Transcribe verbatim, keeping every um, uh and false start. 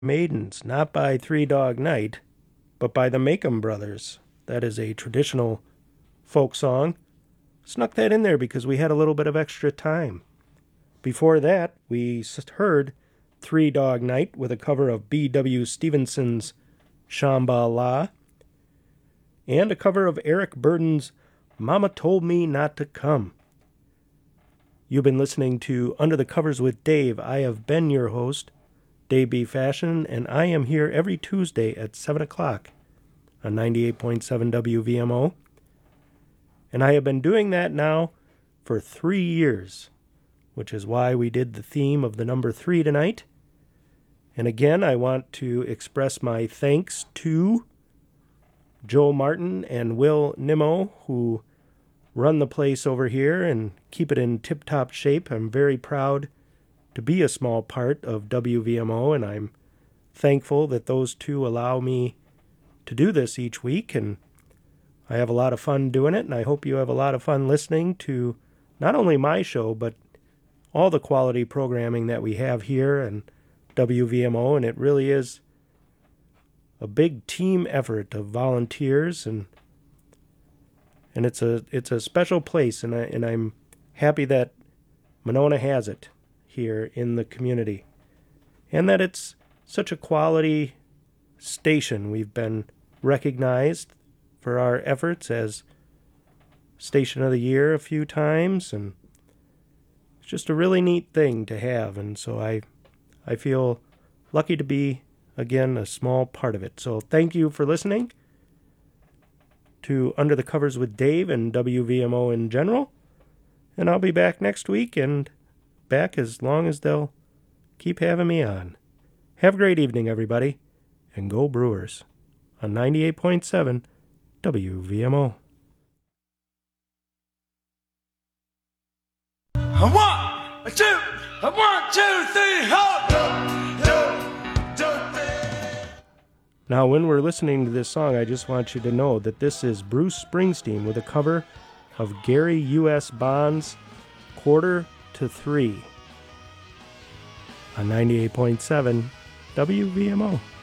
Maidens, not by Three Dog Night, but by the Makem Brothers. That is a traditional folk song. Snuck that in there because we had a little bit of extra time. Before that, we heard Three Dog Night with a cover of B W Stevenson's Shamba La, and a cover of Eric Burdon's Mama Told Me Not to Come. You've been listening to Under the Covers with Dave. I have been your host, Dave B. Fashion, and I am here every Tuesday at seven o'clock on ninety-eight point seven W V M O. And I have been doing that now for three years, which is why we did the theme of the number three tonight. And again, I want to express my thanks to Joe Martin and Will Nimmo, who run the place over here and keep it in tip-top shape. I'm very proud to be a small part of W V M O, and I'm thankful that those two allow me to do this each week, and I have a lot of fun doing it, and I hope you have a lot of fun listening to not only my show, but all the quality programming that we have here and W V M O, and it really is a big team effort of volunteers, and and it's a it's a special place, and I and I'm happy that Monona has it here in the community, and that it's such a quality station. We've been recognized for our efforts as Station of the Year a few times, and it's just a really neat thing to have, and so I I feel lucky to be, again, a small part of it. So thank you for listening to Under the Covers with Dave and W V M O in general, and I'll be back next week, and back as long as they'll keep having me on. Have a great evening, everybody, and go Brewers on ninety-eight point seven W V M O. A one, a two, a one, two, three, ho! Now, when we're listening to this song, I just want you to know that this is Bruce Springsteen with a cover of Gary U S Bond's Quarter to Three on ninety-eight point seven W V M O.